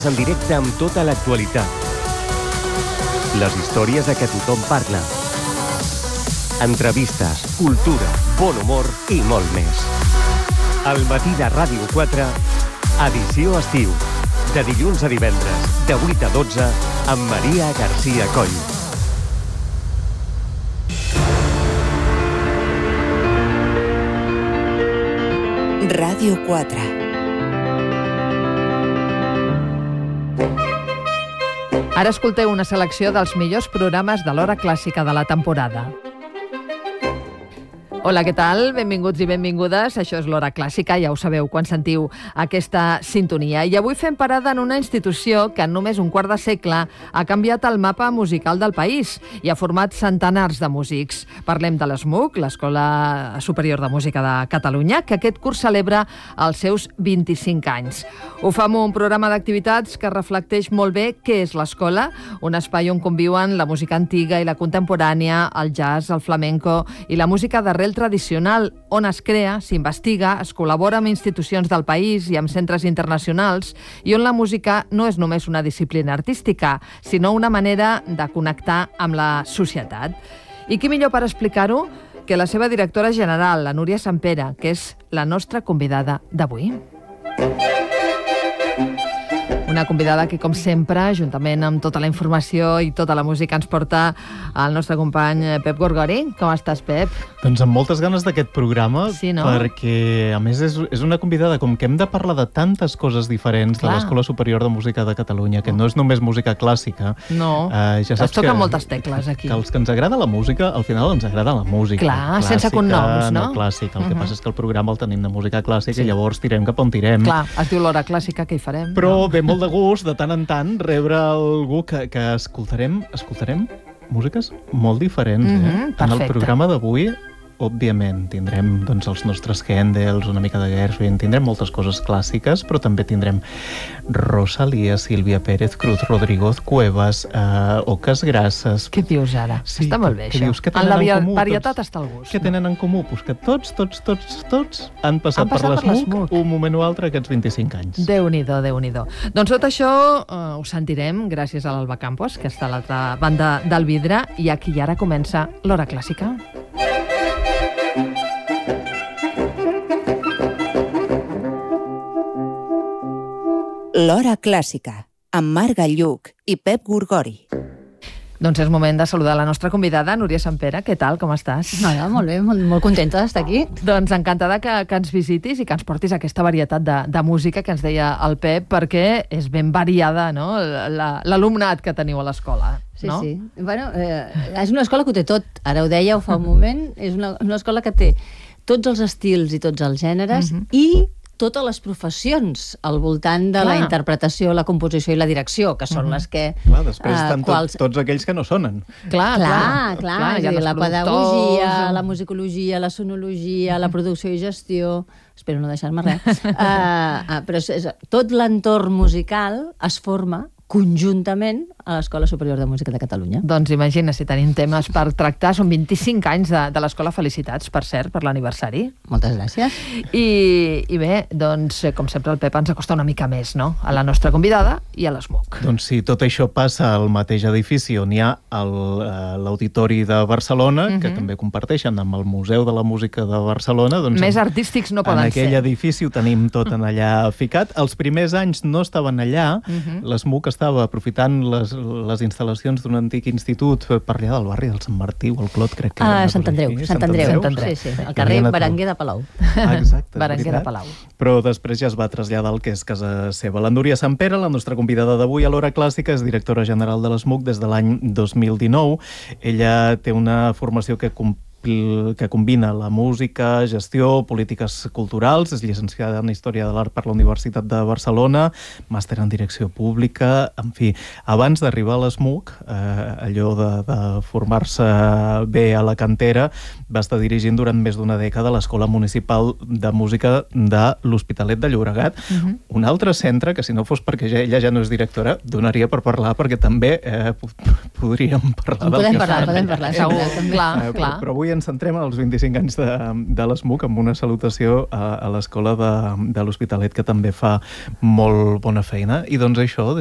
En directe amb tota l'actualitat. Les històries de què tothom parla. Entrevistes, cultura, bon humor i molt més. Al matí de Ràdio 4, edició estiu. De dilluns a divendres, de 8 a 12, amb Maria García Coll. Ràdio 4. Ara escolteu una selecció dels millors programes de l'hora clàssica de la temporada. Hola, què tal? Benvinguts i benvingudes. Això és l'hora clàssica, ja ho sabeu quan sentiu aquesta sintonia. I avui fem parada en una institució que en només un quart de segle ha canviat el mapa musical del país i ha format centenars de músics. Parlem de l'ESMUC, l'Escola Superior de Música de Catalunya, que aquest curs celebra els seus 25 anys. Ho fa amb un programa d'activitats que reflecteix molt bé què és l'escola, un espai on conviuen la música antiga i la contemporània, el jazz, el flamenco i la música d'arrel tradicional, on es crea, s'investiga, es col·labora amb institucions del país i amb centres internacionals i on la música no és només una disciplina artística, sinó una manera de connectar amb la societat. I qui millor per explicar-ho que la seva directora general, la Núria Sampere, que és la nostra convidada d'avui. Una convidada que, com sempre, juntament amb tota la informació i tota la música, ens porta el nostre company Pep Gorgori. Com estàs, Pep? Doncs amb moltes ganes d'aquest programa, sí, no? Perquè, a més, és una convidada, com que hem de parlar de tantes coses diferents de l'Escola Superior de Música de Catalunya, que no és només música clàssica. No, ja saps es toquen moltes tecles, aquí. Que els que ens agrada la música, al final ens agrada la música. Clar, clàssica, sense cognoms, no? No clàssica. El que passa és que el programa el tenim de música clàssica i llavors tirem cap on tirem. Clar, es diu l'hora clàssica, què hi farem? Però ve molt de gust, de tant en tant, rebre algú que escoltarem músiques molt diferents. En el programa d'avui, òbviament, tindrem doncs, els nostres Händels, una mica de Gershwin, tindrem moltes coses clàssiques, però també tindrem Rosalía, Sílvia Pérez, Cruz Rodríguez, Cuevas, Oques Grasses... Què dius ara? Sí, està molt bé, això. En la varietat està el gust. Què tenen en comú? Pues que tots han passat per l'ESMUC un moment o altre aquests 25 anys. Déu-n'hi-do, Déu-n'hi-do. Doncs tot això ho sentirem gràcies a l'Alba Campos, que està a l'altra banda del vidre, i aquí ara comença l'hora clàssica. L'hora clàssica, amb Marc Galluc i Pep Gorgori. Doncs és moment de saludar la nostra convidada, Núria Sampere. Què tal, com estàs? Hola, molt bé, molt contenta d'estar aquí. Doncs encantada que ens visitis i que ens portis aquesta varietat de música que ens deia el Pep, perquè és ben variada, no?, l'alumnat que teniu a l'escola. Sí, no? sí. Bueno, és una escola que ho té tot. Ara ho dèieu fa un moment. És una escola que té tots els estils i tots els gèneres i totes les professions al voltant de la interpretació, la composició i la direcció, que són les que... Clar, després estan tots aquells que no sonen. Clar. La pedagogia, la musicologia, la sonologia, la producció i gestió... Espero no deixar-me res. Però tot l'entorn musical es forma conjuntament a l'Escola Superior de Música de Catalunya. Doncs imagina si tenim temes per tractar. Són 25 anys de l'Escola. Felicitats, per cert, per l'aniversari. Moltes gràcies. I bé, doncs, com sempre, el Pep ens acosta una mica més, no?, a la nostra convidada i a l'ESMUC. Doncs sí, tot això passa al mateix edifici on hi ha l'Auditori de Barcelona, que també comparteixen amb el Museu de la Música de Barcelona. Doncs més artístics no poden ser. En aquell edifici ho tenim tot en allà ficat. Els primers anys no estaven allà. L'ESMUC estava aprofitant les instal·lacions d'un antic institut per allà del barri del Sant Martí o el Clot, crec que era. Sant Andreu. Sí, al carrer Berenguer de Palau. Exacte. Berenguer de Palau. Però després ja es va traslladar al que és casa seva. La Núria Sampere, la nostra convidada d'avui a l'hora clàssica, és directora general de l'ESMUC des de l'any 2019. Ella té una formació que combina la música, gestió, polítiques culturals, és llicenciada en Història de l'Art per la Universitat de Barcelona, màster en Direcció Pública, en fi, abans d'arribar a l'ESMUC, allò de formar-se bé a la cantera, va estar dirigint durant més d'una dècada l'Escola Municipal de Música de l'Hospitalet de Llobregat, un altre centre que, si no fos perquè ella ja no és directora, donaria per parlar, perquè també podríem parlar del que fa. Podem parlar, segur. Clar. Però avui avui ens centrem en els 25 anys de l'ESMUC amb una salutació a l'escola de l'Hospitalet, que també fa molt bona feina. I doncs això,